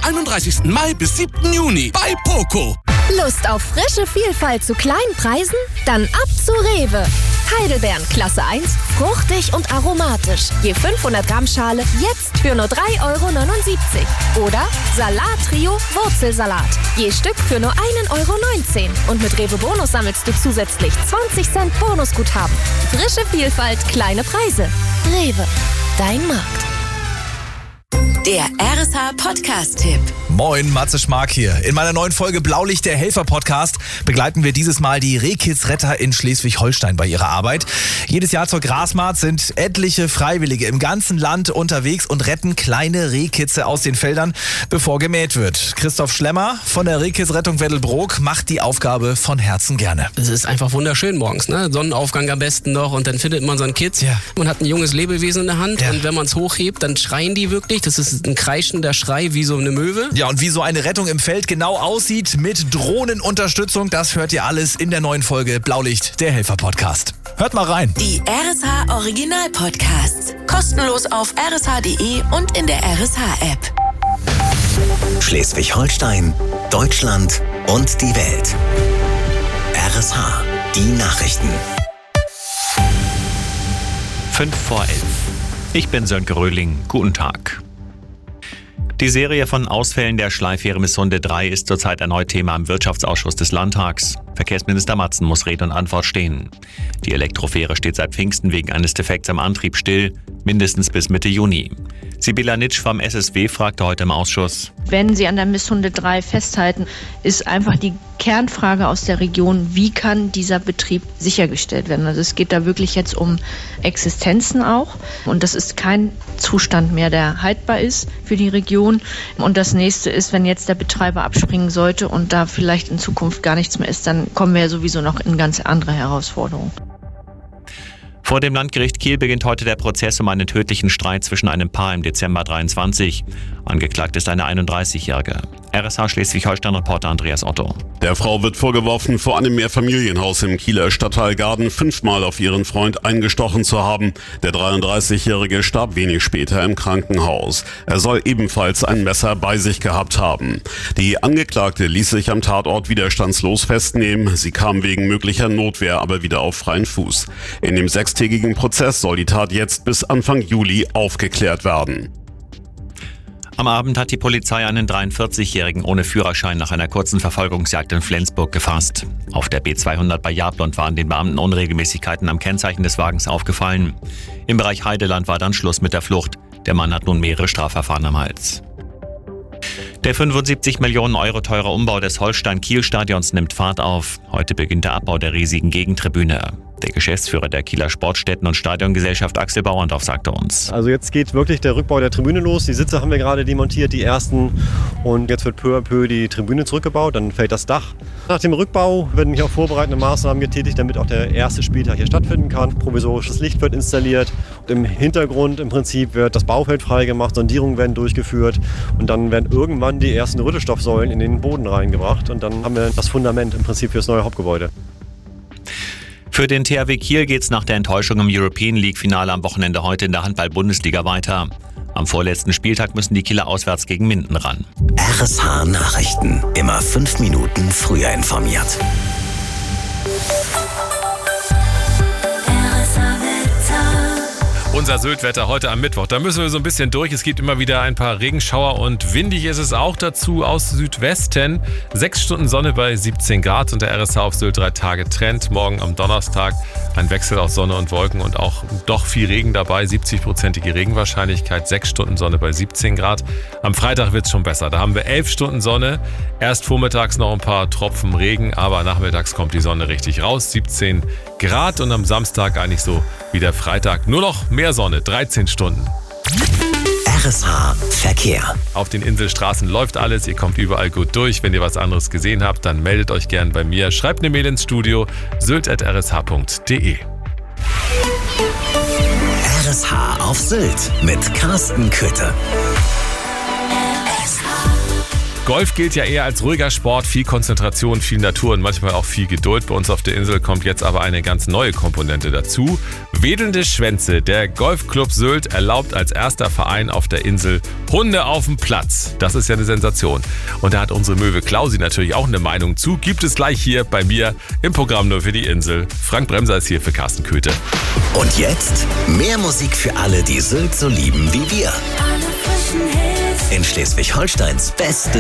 31. Mai bis 7. Juni bei Poco. Lust auf frische Vielfalt zu kleinen Preisen? Dann ab zu Rewe. Heidelbeeren Klasse 1, fruchtig und aromatisch. Je 500 Gramm Schale jetzt für nur 3,79 €. Oder Salat-Trio Wurzelsalat. Je Stück für nur 1,19 € Und mit Rewe Bonus sammelst du zusätzlich 20 Cent Bonusguthaben. Frische Vielfalt, kleine Preise. Rewe, dein Markt. Der RSH-Podcast-Tipp. Moin, Matze Schmark hier. In meiner neuen Folge Blaulicht, der Helfer-Podcast, begleiten wir dieses Mal die Rehkitzretter in Schleswig-Holstein bei ihrer Arbeit. Jedes Jahr zur Grasmarkt sind etliche Freiwillige im ganzen Land unterwegs und retten kleine Rehkitze aus den Feldern, bevor gemäht wird. Christoph Schlemmer von der Rehkitzrettung Weddelbrook macht die Aufgabe von Herzen gerne. Es ist einfach wunderschön morgens, ne? Sonnenaufgang am besten noch und dann findet man so einen Kitz. Ja. Man hat ein junges Lebewesen in der Hand und wenn man es hochhebt, dann schreien die wirklich. Das ist ein kreischender Schrei wie so eine Möwe. Ja, und wie so eine Rettung im Feld genau aussieht mit Drohnenunterstützung, das hört ihr alles in der neuen Folge Blaulicht, der Helfer-Podcast. Hört mal rein. Die RSH Original-Podcasts. Kostenlos auf rsh.de und in der RSH-App. Schleswig-Holstein, Deutschland und die Welt. RSH, die Nachrichten. 11:05. Ich bin Sönke Röhling. Guten Tag. Die Serie von Ausfällen der Schleifähre Missunde 3 ist zurzeit erneut Thema im Wirtschaftsausschuss des Landtags. Verkehrsminister Matzen muss Rede und Antwort stehen. Die Elektrofähre steht seit Pfingsten wegen eines Defekts am Antrieb still, mindestens bis Mitte Juni. Sibylla Nitsch vom SSW fragte heute im Ausschuss. Wenn Sie an der Missunde 3 festhalten, ist einfach die Kernfrage aus der Region, wie kann dieser Betrieb sichergestellt werden? Also es geht da wirklich jetzt um Existenzen auch und das ist kein Zustand mehr, der haltbar ist für die Region. Und das nächste ist, wenn jetzt der Betreiber abspringen sollte und da vielleicht in Zukunft gar nichts mehr ist, dann kommen wir ja sowieso noch in ganz andere Herausforderungen. Vor dem Landgericht Kiel beginnt heute der Prozess um einen tödlichen Streit zwischen einem Paar im Dezember 23. Angeklagt ist eine 31-Jährige. RSH Schleswig-Holstein-Reporter Andreas Otto. Der Frau wird vorgeworfen, vor einem Mehrfamilienhaus im Kieler Stadtteil Garden 5-mal auf ihren Freund eingestochen zu haben. Der 33-Jährige starb wenig später im Krankenhaus. Er soll ebenfalls ein Messer bei sich gehabt haben. Die Angeklagte ließ sich am Tatort widerstandslos festnehmen. Sie kam wegen möglicher Notwehr aber wieder auf freien Fuß. In dem 6-tägigen Prozess soll die Tat jetzt bis Anfang Juli aufgeklärt werden. Am Abend hat die Polizei einen 43-Jährigen ohne Führerschein nach einer kurzen Verfolgungsjagd in Flensburg gefasst. Auf der B200 bei Jablond waren den Beamten Unregelmäßigkeiten am Kennzeichen des Wagens aufgefallen. Im Bereich Heideland war dann Schluss mit der Flucht. Der Mann hat nun mehrere Strafverfahren am Hals. Der 75 Millionen Euro teure Umbau des Holstein-Kiel-Stadions nimmt Fahrt auf. Heute beginnt der Abbau der riesigen Gegentribüne. Der Geschäftsführer der Kieler Sportstätten- und Stadiongesellschaft Axel Bauerndorf sagte uns. Also jetzt geht wirklich der Rückbau der Tribüne los. Die Sitze haben wir gerade demontiert, die ersten. Und jetzt wird peu à peu die Tribüne zurückgebaut, dann fällt das Dach. Nach dem Rückbau werden hier auch vorbereitende Maßnahmen getätigt, damit auch der erste Spieltag hier stattfinden kann. Provisorisches Licht wird installiert. Und im Hintergrund im Prinzip wird das Baufeld freigemacht, Sondierungen werden durchgeführt. Und dann werden irgendwann die ersten Rüttelstoffsäulen in den Boden reingebracht. Und dann haben wir das Fundament im Prinzip für das neue Hauptgebäude. Für den THW Kiel geht's nach der Enttäuschung im European League-Finale am Wochenende heute in der Handball-Bundesliga weiter. Am vorletzten Spieltag müssen die Kieler auswärts gegen Minden ran. RSH Nachrichten. Immer 5 Minuten früher informiert. Unser Sylt-Wetter heute am Mittwoch. Da müssen wir so ein bisschen durch. Es gibt immer wieder ein paar Regenschauer und windig ist es auch dazu aus Südwesten. 6 Stunden Sonne bei 17 Grad und der RSH auf Sylt 3 Tage Trend. Morgen am Donnerstag ein Wechsel aus Sonne und Wolken und auch doch viel Regen dabei. 70-prozentige Regenwahrscheinlichkeit. 6 Stunden Sonne bei 17 Grad. Am Freitag wird es schon besser. Da haben wir 11 Stunden Sonne. Erst vormittags noch ein paar Tropfen Regen, aber nachmittags kommt die Sonne richtig raus. 17 Grad und am Samstag eigentlich so wie der Freitag. Nur noch mehr Sonne, 13 Stunden. RSH Verkehr. Auf den Inselstraßen läuft alles, ihr kommt überall gut durch. Wenn ihr was anderes gesehen habt, dann meldet euch gern bei mir. Schreibt eine Mail ins Studio, sylt@rsh.de. RSH auf Sylt mit Carsten Köthe. Golf gilt ja eher als ruhiger Sport, viel Konzentration, viel Natur und manchmal auch viel Geduld. Bei uns auf der Insel kommt jetzt aber eine ganz neue Komponente dazu. Wedelnde Schwänze. Der Golfclub Sylt erlaubt als erster Verein auf der Insel Hunde auf dem Platz. Das ist ja eine Sensation. Und da hat unsere Möwe Klausi natürlich auch eine Meinung zu. Gibt es gleich hier bei mir im Programm nur für die Insel. Frank Bremser ist hier für Carsten Köthe. Und jetzt mehr Musik für alle, die Sylt so lieben wie wir. In Schleswig-Holsteins beste